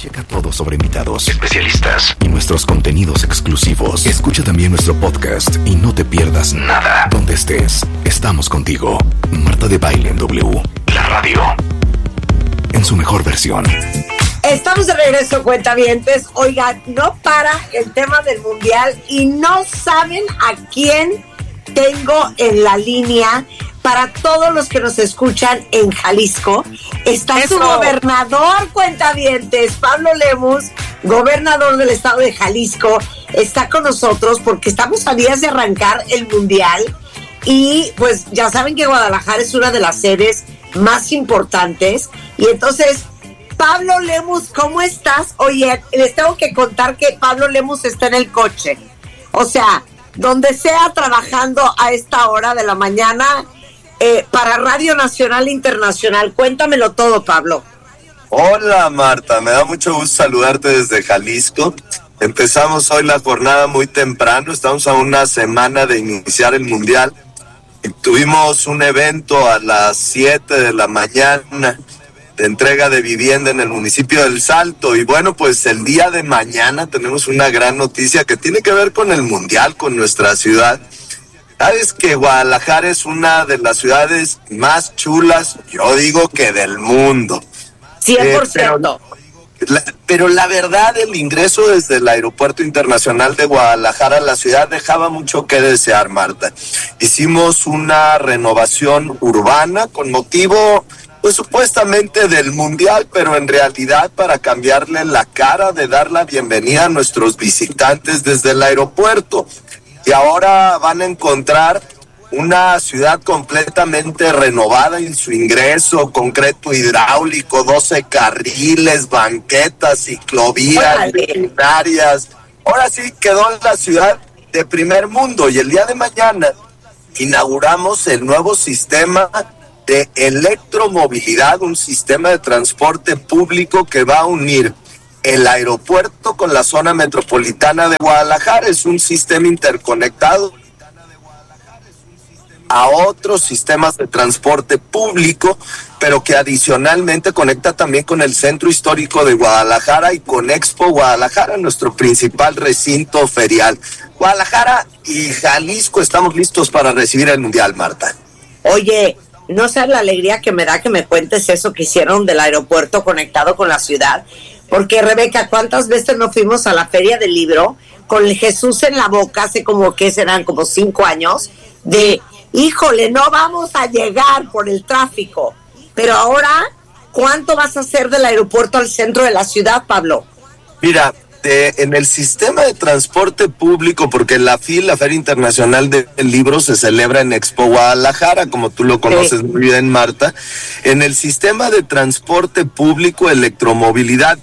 Checa todo sobre invitados, especialistas y nuestros contenidos exclusivos. Escucha también nuestro podcast y no te pierdas nada. Donde estés, estamos contigo. Marta de Baile en W, la radio, en su mejor versión. Estamos de regreso, cuentavientes. Oigan, no para el tema del mundial y no saben a quién tengo en la línea. Para todos los que nos escuchan en Jalisco, está su gobernador, cuentavientes, Pablo Lemus, gobernador del estado de Jalisco, está con nosotros porque estamos a días de arrancar el mundial y pues ya saben que Guadalajara es una de las sedes más importantes y entonces, Pablo Lemus, ¿cómo estás? Oye, les tengo que contar que Pablo Lemus está en el coche, o sea, donde sea trabajando a esta hora de la mañana, para Radio Nacional Internacional. Cuéntamelo todo, Pablo. Hola, Marta, me da mucho gusto saludarte desde Jalisco. Empezamos hoy la jornada muy temprano, estamos a una semana de iniciar el Mundial. Y tuvimos un evento a las 7 de la mañana de entrega de vivienda en el municipio del Salto. Y bueno, pues el día de mañana tenemos una gran noticia que tiene que ver con el Mundial, con nuestra ciudad. Sabes que Guadalajara es una de las ciudades más chulas, yo digo que del mundo. 100%. Pero la verdad, el ingreso desde el Aeropuerto Internacional de Guadalajara a la ciudad dejaba mucho que desear, Marta. Hicimos una renovación urbana con motivo, pues supuestamente del Mundial, pero en realidad para cambiarle la cara, de dar la bienvenida a nuestros visitantes desde el aeropuerto. Y ahora van a encontrar una ciudad completamente renovada en su ingreso, concreto hidráulico, 12 carriles, banquetas, ciclovías, veterinarias. Ahora sí quedó la ciudad de primer mundo y el día de mañana inauguramos el nuevo sistema de electromovilidad, un sistema de transporte público que va a unir el aeropuerto con la zona metropolitana de Guadalajara. Es un sistema interconectado a otros sistemas de transporte público, pero que adicionalmente conecta también con el centro histórico de Guadalajara y con Expo Guadalajara, nuestro principal recinto ferial. Guadalajara y Jalisco estamos listos para recibir el Mundial, Marta. Oye, no sabes la alegría que me da que me cuentes eso que hicieron del aeropuerto conectado con la ciudad. Porque, Rebeca, ¿cuántas veces nos fuimos a la Feria del Libro con el Jesús en la boca hace como que serán como 5 años de, híjole, no vamos a llegar por el tráfico? Pero ahora, ¿cuánto vas a hacer del aeropuerto al centro de la ciudad, Pablo? Mira, en el sistema de transporte público, porque la Feria Internacional del Libro se celebra en Expo Guadalajara, como tú lo conoces muy bien, Marta, en el sistema de transporte público, electromovilidad,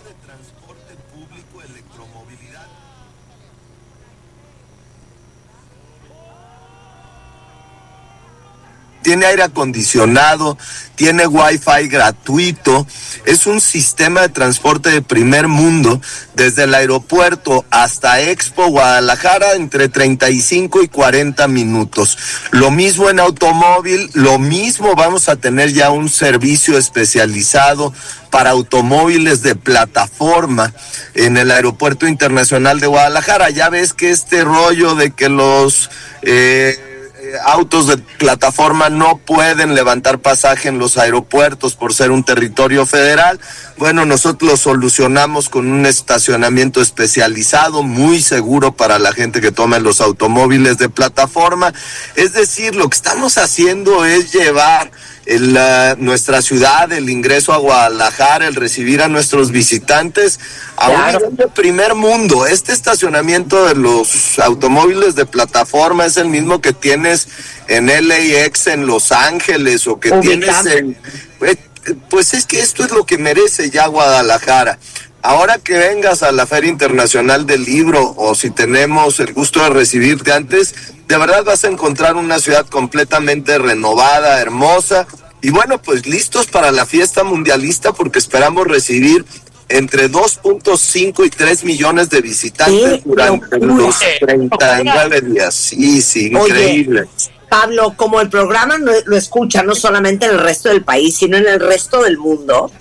tiene aire acondicionado, tiene wifi gratuito, es un sistema de transporte de primer mundo, desde el aeropuerto hasta Expo Guadalajara, entre 35 y 40 minutos. Lo mismo en automóvil, lo mismo vamos a tener ya un servicio especializado para automóviles de plataforma en el Aeropuerto Internacional de Guadalajara. Ya ves que este rollo de que los autos de plataforma no pueden levantar pasaje en los aeropuertos por ser un territorio federal. Bueno, nosotros lo solucionamos con un estacionamiento especializado, muy seguro para la gente que toma los automóviles de plataforma. Es decir, lo que estamos haciendo es llevar nuestra ciudad, el ingreso a Guadalajara, el recibir a nuestros visitantes a un nivel de primer mundo. Este estacionamiento de los automóviles de plataforma es el mismo que tienes en LAX en Los Ángeles o que tienes en... Pues es que esto es lo que merece ya Guadalajara. Ahora que vengas a la Feria Internacional del Libro, o si tenemos el gusto de recibirte antes, de verdad vas a encontrar una ciudad completamente renovada, hermosa, y bueno, pues listos para la fiesta mundialista, porque esperamos recibir entre 2.5 y 3 millones de visitantes durante los 39 días. Sí, increíble. Oye, Pablo, como el programa lo escucha no solamente en el resto del país, sino en el resto del mundo,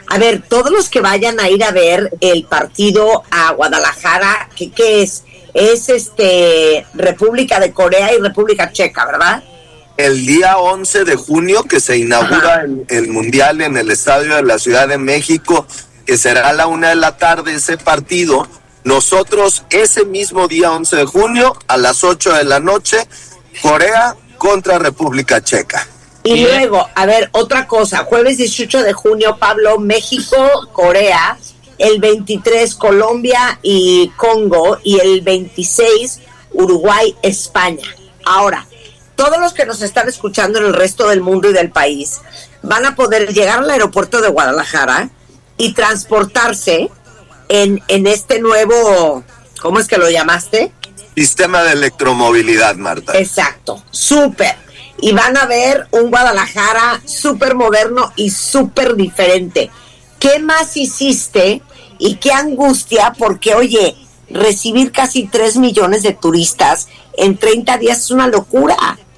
A ver, todos los que vayan a ir a ver el partido a Guadalajara, ¿qué es? Es República de Corea y República Checa, ¿verdad? El día 11 de junio que se inaugura el Mundial en el Estadio de la Ciudad de México, que será a la 1:00 p.m. ese partido. Nosotros ese mismo día 11 de junio a las 8:00 p.m, Corea contra República Checa. Y luego, a ver, otra cosa, jueves 18 de junio, Pablo, México, Corea, el 23 Colombia y Congo, y el 26 Uruguay, España. Ahora, todos los que nos están escuchando en el resto del mundo y del país van a poder llegar al aeropuerto de Guadalajara y transportarse en este nuevo, ¿cómo es que lo llamaste? Sistema de electromovilidad, Marta. Exacto, súper. Y van a ver un Guadalajara súper moderno y súper diferente. ¿Qué más hiciste? Y qué angustia, porque, oye, recibir casi 3 millones de turistas en 30 días es una locura.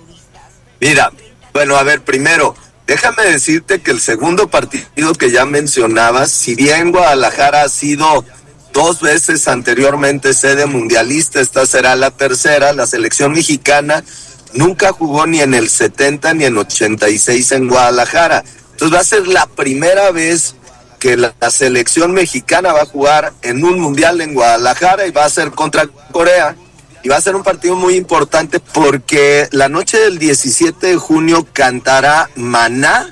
Mira, bueno, a ver, primero, déjame decirte que el segundo partido que ya mencionabas, si bien Guadalajara ha sido 2 veces anteriormente sede mundialista, esta será la tercera, la selección mexicana nunca jugó ni en el 70 ni en 86 en Guadalajara. Entonces va a ser la primera vez que la selección mexicana va a jugar en un mundial en Guadalajara y va a ser contra Corea. Y va a ser un partido muy importante porque la noche del 17 de junio cantará Maná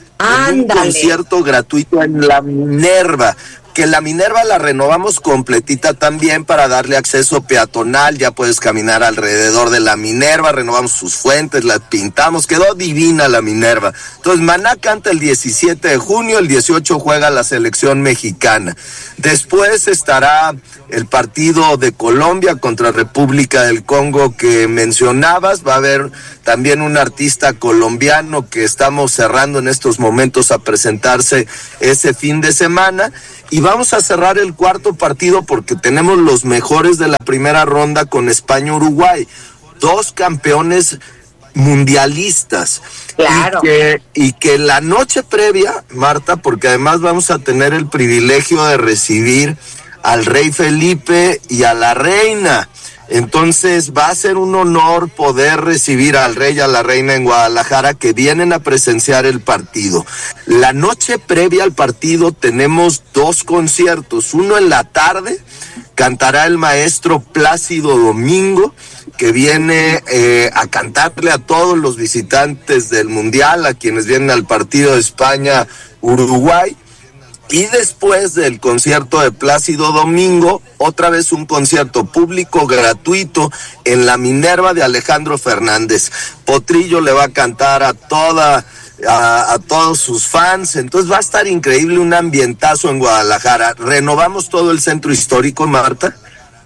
en un concierto gratuito en la Minerva. Que la Minerva la renovamos completita también para darle acceso peatonal, ya puedes caminar alrededor de la Minerva, renovamos sus fuentes, la pintamos, quedó divina la Minerva. Entonces Maná canta el 17 de junio, el 18 juega la selección mexicana. Después estará el partido de Colombia contra República del Congo que mencionabas, va a haber también un artista colombiano que estamos cerrando en estos momentos a presentarse ese fin de semana. Y vamos a cerrar el cuarto partido porque tenemos los mejores de la primera ronda con España-Uruguay. 2 campeones mundialistas. Claro. Y que la noche previa, Marta, porque además vamos a tener el privilegio de recibir al rey Felipe y a la reina. Entonces va a ser un honor poder recibir al rey y a la reina en Guadalajara, que vienen a presenciar el partido. La noche previa al partido tenemos 2 conciertos. Uno en la tarde, cantará el maestro Plácido Domingo, que viene a cantarle a todos los visitantes del Mundial, a quienes vienen al partido de España-Uruguay. Y después del concierto de Plácido Domingo, otra vez un concierto público gratuito en la Minerva de Alejandro Fernández. Potrillo le va a cantar a todos sus fans, entonces va a estar increíble, un ambientazo en Guadalajara. Renovamos todo el centro histórico, Marta.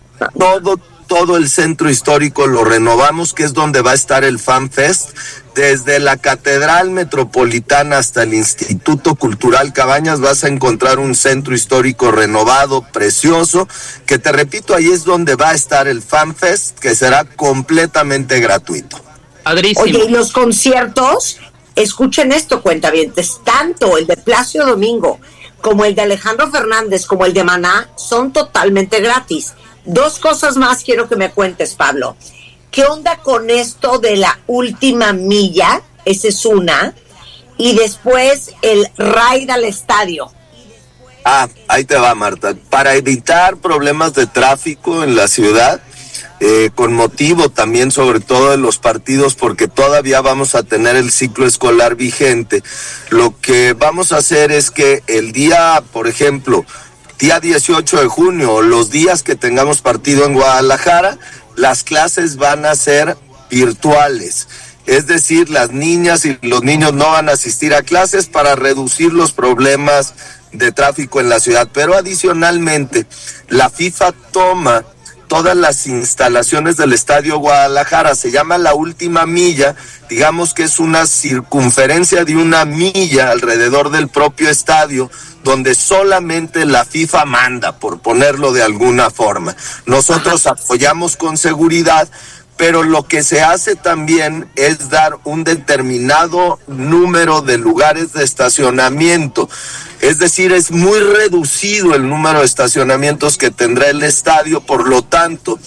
Todo el centro histórico lo renovamos, que es donde va a estar el Fan Fest. Desde la Catedral Metropolitana hasta el Instituto Cultural Cabañas vas a encontrar un centro histórico renovado, precioso, que te repito, ahí es donde va a estar el Fan Fest, que será completamente gratuito. Padrísimo. Oye, y los conciertos, escuchen esto, cuentavientes, tanto el de Plácido Domingo como el de Alejandro Fernández como el de Maná son totalmente gratis. 2 cosas más quiero que me cuentes, Pablo. ¿Qué onda con esto de la última milla? Esa es una. Y después el ride al estadio. Ahí te va, Marta. Para evitar problemas de tráfico en la ciudad, con motivo también sobre todo de los partidos, porque todavía vamos a tener el ciclo escolar vigente, lo que vamos a hacer es que el día, por ejemplo, día 18 de junio, los días que tengamos partido en Guadalajara, las clases van a ser virtuales. Es decir, las niñas y los niños no van a asistir a clases para reducir los problemas de tráfico en la ciudad. Pero adicionalmente, la FIFA toma todas las instalaciones del Estadio Guadalajara, se llama la última milla, digamos que es una circunferencia de 1 milla alrededor del propio estadio, donde solamente la FIFA manda, por ponerlo de alguna forma. Nosotros apoyamos con seguridad, pero lo que se hace también es dar un determinado número de lugares de estacionamiento. Es decir, es muy reducido el número de estacionamientos que tendrá el estadio, por lo tanto,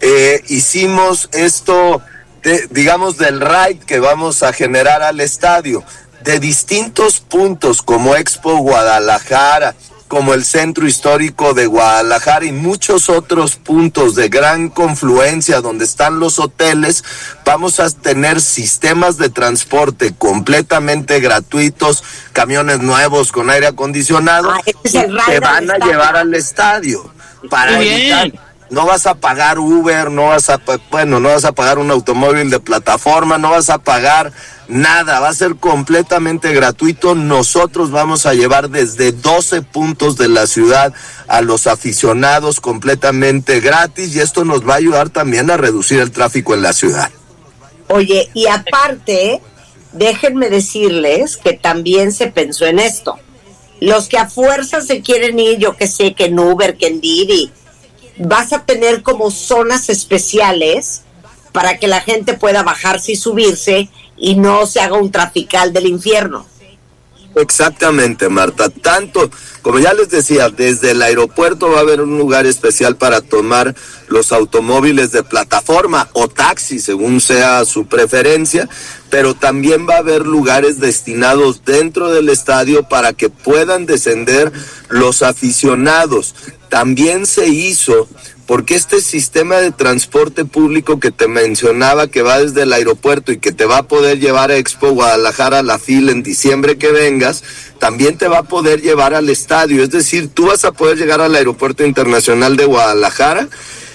hicimos esto, digamos, del ride que vamos a generar al estadio, de distintos puntos como Expo Guadalajara, como el Centro Histórico de Guadalajara y muchos otros puntos de gran confluencia donde están los hoteles. Vamos a tener sistemas de transporte completamente gratuitos, camiones nuevos con aire acondicionado, que van a llevar al estadio para evitar. No vas a pagar Uber, no vas a pagar un automóvil de plataforma, no vas a pagar nada, va a ser completamente gratuito. Nosotros vamos a llevar desde 12 puntos de la ciudad a los aficionados completamente gratis, y esto nos va a ayudar también a reducir el tráfico en la ciudad. Oye, y aparte, déjenme decirles que también se pensó en esto. Los que a fuerza se quieren ir, yo que sé, que en Uber, que en Didi, vas a tener como zonas especiales para que la gente pueda bajarse y subirse y no se haga un trafical del infierno. Exactamente, Marta. Tanto, como ya les decía, desde el aeropuerto va a haber un lugar especial para tomar los automóviles de plataforma o taxi, según sea su preferencia, pero también va a haber lugares destinados dentro del estadio para que puedan descender los aficionados. También se hizo, porque este sistema de transporte público que te mencionaba, que va desde el aeropuerto y que te va a poder llevar a Expo Guadalajara, a la fila en diciembre que vengas, también te va a poder llevar al estadio. Es decir, tú vas a poder llegar al Aeropuerto Internacional de Guadalajara,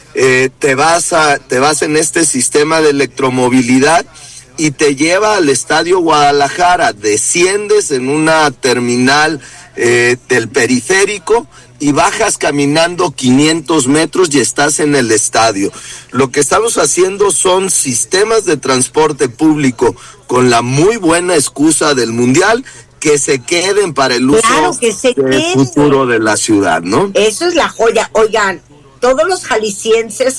te vas en este sistema de electromovilidad y te lleva al Estadio Guadalajara, desciendes en una terminal del periférico y bajas caminando 500 metros y estás en el estadio. Lo que estamos haciendo son sistemas de transporte público con la muy buena excusa del Mundial, que se queden para el uso del futuro de la ciudad, ¿no? Eso es la joya. Oigan, todos los jaliscienses,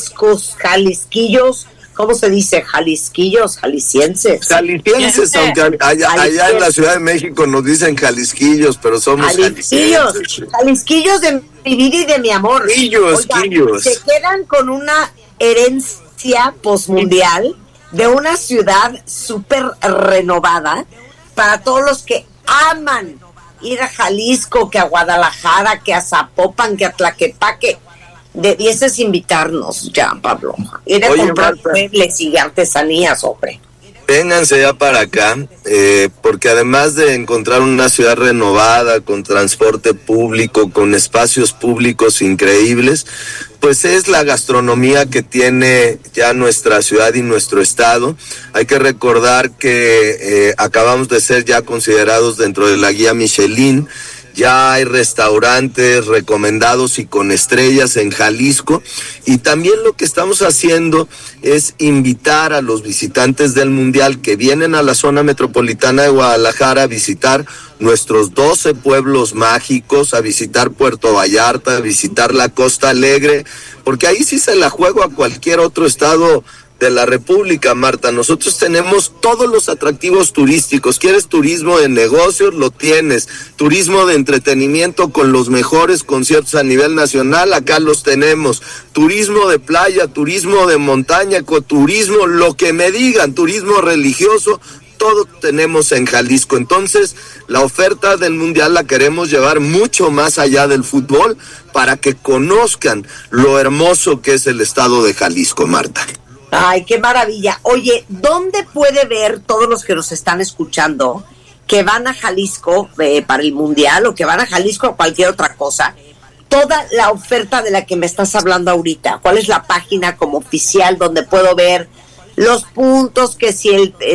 jalisquillos, ¿cómo se dice? Jalisquillos, jaliscienses. Jaliscienses, aunque allá en la Ciudad de México nos dicen jalisquillos, pero somos jaliscienses. Jalisquillos de mi vida y de mi amor. Quillos. Se quedan con una herencia posmundial de una ciudad súper renovada para todos los que aman ir a Jalisco, que a Guadalajara, que a Zapopan, que a Tlaquepaque. Debieses invitarnos ya, Pablo. Ir a comprar muebles y artesanías, hombre. Vénganse ya para acá, porque además de encontrar una ciudad renovada, con transporte público, con espacios públicos increíbles, pues es la gastronomía que tiene ya nuestra ciudad y nuestro estado. Hay que recordar que acabamos de ser ya considerados dentro de la guía Michelin. Ya hay restaurantes recomendados y con estrellas en Jalisco, y también lo que estamos haciendo es invitar a los visitantes del Mundial que vienen a la zona metropolitana de Guadalajara a visitar nuestros 12 pueblos mágicos, a visitar Puerto Vallarta, a visitar la Costa Alegre, porque ahí sí se la juego a cualquier otro estado de la República, Marta. Nosotros tenemos todos los atractivos turísticos. ¿Quieres turismo de negocios? Lo tienes. Turismo de entretenimiento con los mejores conciertos a nivel nacional, acá los tenemos. Turismo de playa, turismo de montaña, ecoturismo, lo que me digan, turismo religioso, todo tenemos en Jalisco. Entonces, la oferta del Mundial la queremos llevar mucho más allá del fútbol para que conozcan lo hermoso que es el estado de Jalisco, Marta. Ay, qué maravilla. Oye, ¿dónde puede ver todos los que nos están escuchando que van a Jalisco para el Mundial o que van a Jalisco o cualquier otra cosa? Toda la oferta de la que me estás hablando ahorita. ¿Cuál es la página como oficial donde puedo ver los puntos, que si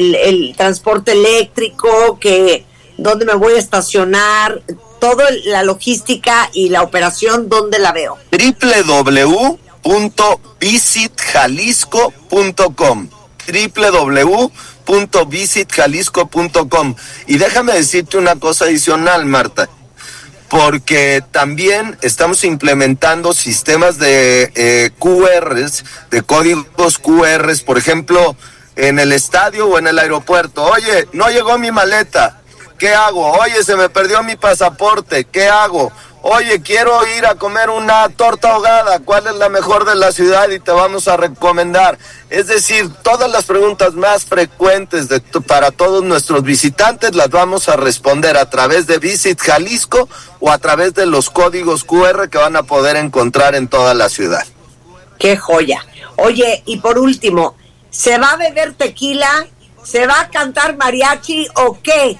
el transporte eléctrico, que dónde me voy a estacionar, toda la logística y la operación, ¿dónde la veo? www.visitjalisco.com www.visitjalisco.com. Y déjame decirte una cosa adicional, Marta, porque también estamos implementando sistemas de QRs, de códigos QRs, por ejemplo, en el estadio o en el aeropuerto. Oye, no llegó mi maleta. ¿qué hago? Oye, se me perdió mi pasaporte, ¿qué hago? Oye, quiero ir a comer una torta ahogada, ¿cuál es la mejor de la ciudad? Y te vamos a recomendar. Es decir, todas las preguntas más frecuentes para todos nuestros visitantes las vamos a responder a través de Visit Jalisco o a través de los códigos QR que van a poder encontrar en toda la ciudad. ¡Qué joya! Oye, y por último, ¿se va a beber tequila? ¿Se va a cantar mariachi o qué?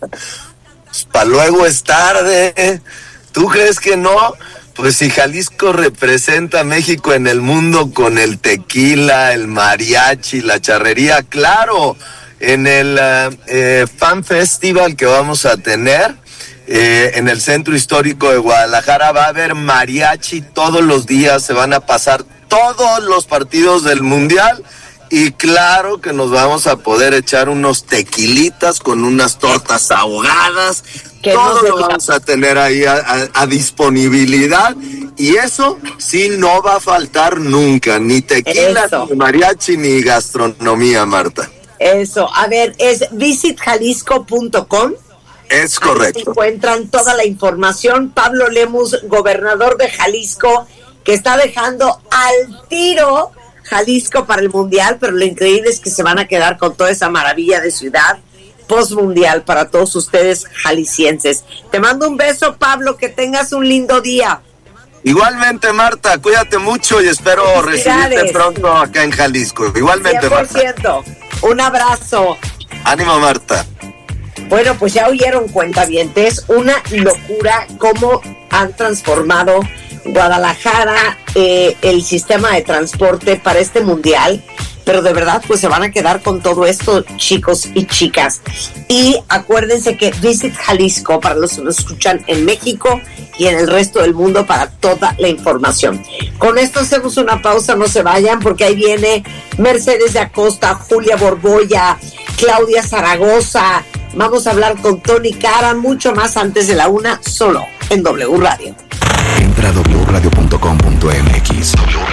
Para luego es tarde. ¿Tú crees que no? Pues si Jalisco representa a México en el mundo con el tequila, el mariachi, la charrería, claro, en el Fan Festival que vamos a tener en el Centro Histórico de Guadalajara va a haber mariachi todos los días, se van a pasar todos los partidos del Mundial. Y claro que nos vamos a poder echar unos tequilitas con unas tortas ahogadas. Todo lo vamos a tener ahí a disponibilidad. Y eso sí no va a faltar nunca. Ni tequila, ni mariachi, ni gastronomía, Marta. Eso. A ver, es visitjalisco.com. Es correcto. Ahí encuentran toda la información. Pablo Lemus, gobernador de Jalisco, que está dejando al tiro Jalisco para el Mundial, pero lo increíble es que se van a quedar con toda esa maravilla de ciudad post-mundial para todos ustedes jaliscienses. Te mando un beso, Pablo, que tengas un lindo día. Igualmente, Marta, cuídate mucho y espero recibirte pronto acá en Jalisco. Igualmente, 100%. Marta. Un abrazo. Ánimo, Marta. Bueno, pues ya oyeron, cuentavientes, una locura cómo han transformado Guadalajara, el sistema de transporte para este mundial, pero de verdad pues se van a quedar con todo esto, chicos y chicas. Y acuérdense que Visit Jalisco, para los que nos escuchan en México y en el resto del mundo, para toda la información. Con esto hacemos una pausa, no se vayan, porque ahí viene Mercedes de Acosta, Julia Borbolla, Claudia Zaragoza. Vamos a hablar con Tony Cara, mucho más antes de la 1, solo en W Radio. Entra a wradio.com.mx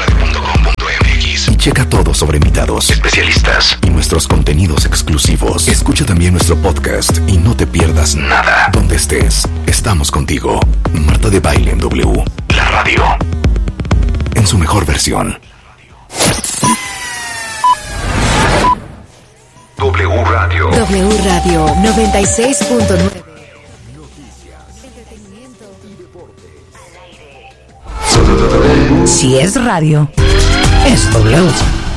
y checa todo sobre invitados, especialistas y nuestros contenidos exclusivos. Escucha también nuestro podcast y no te pierdas nada. Donde estés, estamos contigo. Marta de Baile en W, la radio, en su mejor versión. W Radio 96.9. Si es radio, es W.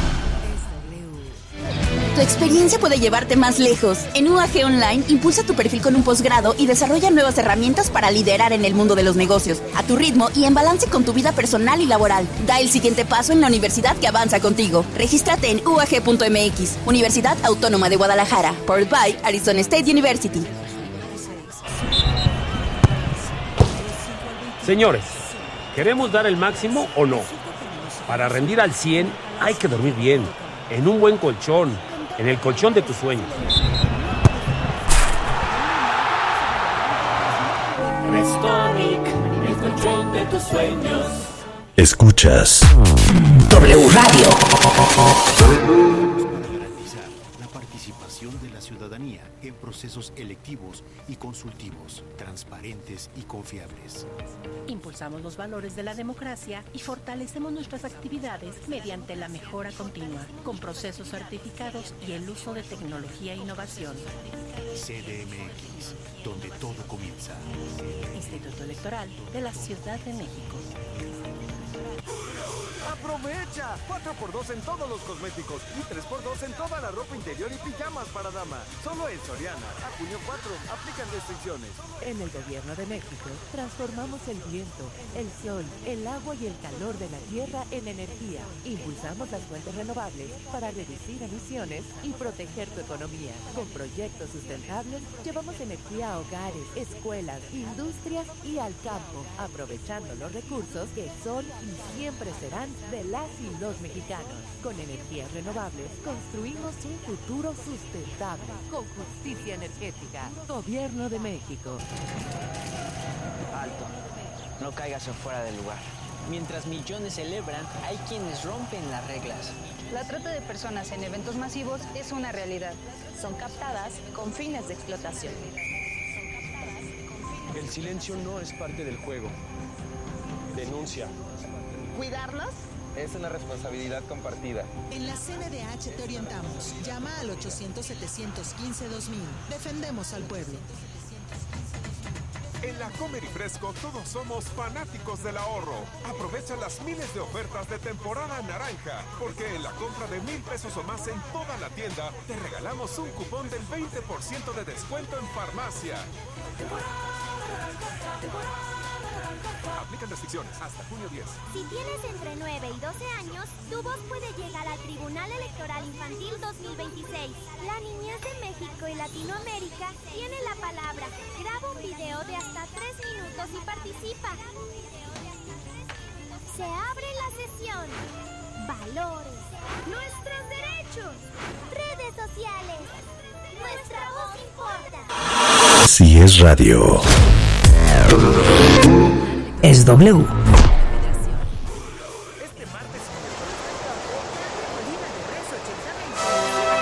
Tu experiencia puede llevarte más lejos. En UAG Online, impulsa tu perfil con un posgrado y desarrolla nuevas herramientas para liderar en el mundo de los negocios, a tu ritmo y en balance con tu vida personal y laboral. Da el siguiente paso en la universidad que avanza contigo. Regístrate en UAG.mx, Universidad Autónoma de Guadalajara, powered by Arizona State University. Señores, ¿queremos dar el máximo o no? Para rendir al 100 hay que dormir bien, en un buen colchón, en el colchón de tus sueños. Restonic, el colchón de tus sueños. Escuchas W Radio. La participación de la ciudadanía en procesos electivos y consultivos, transparentes y confiables. Impulsamos los valores de la democracia y fortalecemos nuestras actividades mediante la mejora continua, con procesos certificados y el uso de tecnología e innovación. CDMX, donde todo comienza. Instituto Electoral de la Ciudad de México. ¡Aprovecha! 4x2 en todos los cosméticos y 3x2 en toda la ropa interior y pijamas para dama. Solo en Soriana. A junio 4. Aplican restricciones. En el Gobierno de México, transformamos el viento, el sol, el agua y el calor de la tierra en energía. Impulsamos las fuentes renovables para reducir emisiones y proteger tu economía. Con proyectos sustentables, llevamos energía a hogares, escuelas, industrias y al campo, aprovechando los recursos que son y siempre serán de las y los mexicanos. Con energías renovables, construimos un futuro sustentable, con justicia energética. Gobierno de México. Alto. No caigas fuera del lugar. Mientras millones celebran, hay quienes rompen las reglas. La trata de personas en eventos masivos es una realidad. Son captadas con fines de explotación. El silencio no es parte del juego. Denuncia. ¿Cuidarlos? Es una responsabilidad compartida. En la CNDH te orientamos. Llama al 800-715-2000. Defendemos al pueblo. En la Comer y Fresco todos somos fanáticos del ahorro. Aprovecha las miles de ofertas de temporada naranja, porque en la compra de 1,000 pesos o más en toda la tienda, te regalamos un cupón del 20% de descuento en farmacia. Aplican restricciones hasta junio 10. Si tienes entre 9 y 12 años, tu voz puede llegar al Tribunal Electoral Infantil 2026. La niñez de México y Latinoamérica tiene la palabra. Graba un video de hasta 3 minutos y participa. Se abre la sesión. Valores. Nuestros derechos. Redes sociales. Nuestra voz importa. Si es radio, es W.